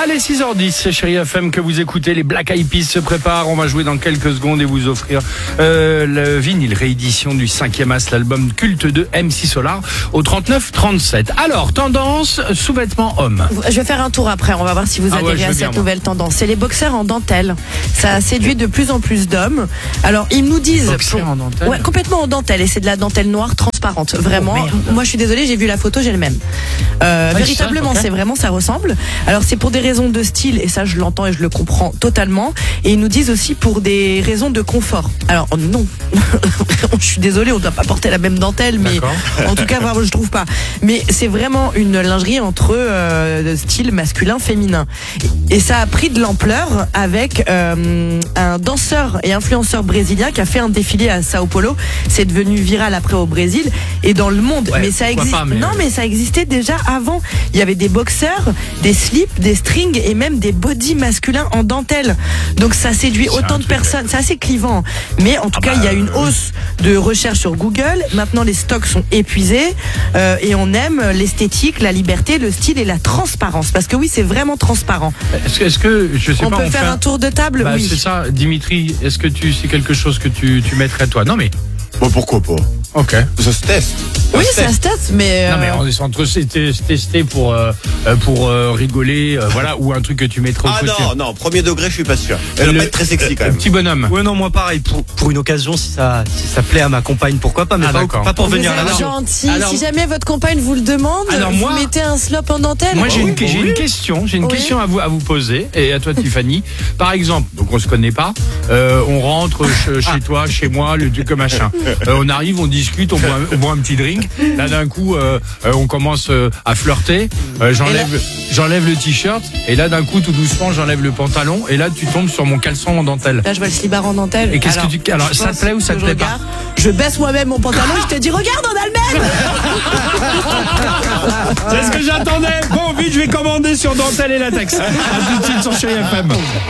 Allez, 6h10, c'est Chérie FM que vous écoutez. Les Black Eyed Peas se préparent. On va jouer dans quelques secondes et vous offrir le vinyle réédition du 5e As, l'album culte de MC Solar au 39-37. Alors, tendance, sous-vêtements hommes. Je vais faire un tour après, on va voir si vous adhérez à cette nouvelle tendance. C'est les boxers en dentelle. Ça a séduit de plus en plus d'hommes. Alors, ils nous disent... Boxers en dentelle ? Ouais, complètement en dentelle. Et c'est de la dentelle noire transparente. Vraiment. Moi, je suis désolée, j'ai vu la photo, j'ai le même. Véritablement, c'est vraiment, ça ressemble. Alors, c'est pour des raisons de style, et ça, je l'entends et je le comprends totalement. Et ils nous disent aussi pour des raisons de confort. Alors, non. Je suis désolée, on ne doit pas porter la même dentelle, mais en tout cas, vraiment, je trouve pas. Mais c'est vraiment une lingerie entre style masculin-féminin. Et ça a pris de l'ampleur avec un danseur et influenceur brésilien qui a fait un défilé à Sao Paulo. C'est devenu viral après au Brésil et dans le monde. Ouais, mais ça existe. pas, mais... Non, mais ça existait déjà avant. Il y avait des boxers, des slips, des strings et même des bodys masculins en dentelle. Donc ça séduit autant de personnes. C'est assez clivant. Mais en tout cas, il y a une hausse de recherche sur Google. Maintenant, les stocks sont épuisés et on aime l'esthétique, la liberté, le style et la transparence. Parce que oui, c'est vraiment transparent. Est-ce que je sais on pas, peut faire un tour de table? Oui. C'est ça, Dimitri. Est-ce que c'est quelque chose que tu mettrais toi? Non mais. Bon, pourquoi pas? Ok. Ça se teste. Oui, ça se teste, mais... Non mais on est entre tester pour rigoler, voilà, ou un truc que tu mettrais au côté. Non, premier degré, je suis pas sûr. Elle doit pas être très sexy quand même. Petit bonhomme. Ouais, non, moi pareil, pour une occasion, si ça plaît à ma compagne, pourquoi pas, mais pas pour venir à la Vous êtes radio. gentil. Alors- Si jamais votre compagne vous le demande, Alors, vous moi- mettez un slop en dentelle. Moi j'ai une question, à vous poser et à toi Tiffany. Par exemple, donc on se connaît pas, on rentre chez toi, chez moi, le truc machin. On arrive, on discute, on boit un petit drink. Là d'un coup, on commence à flirter. J'enlève le t-shirt et là d'un coup, tout doucement, j'enlève le pantalon et là tu tombes sur mon caleçon en dentelle. Là, je vois le slibard en dentelle. Et qu'est-ce que tu... Alors, ça te plaît ou ça te plaît pas? Je baisse moi-même mon pantalon, je te dis, regarde, on a le même. C'est ce que j'attendais. Bon, vite, je vais commander sur dentelle et latex. À tout de suite sur Chérie FM.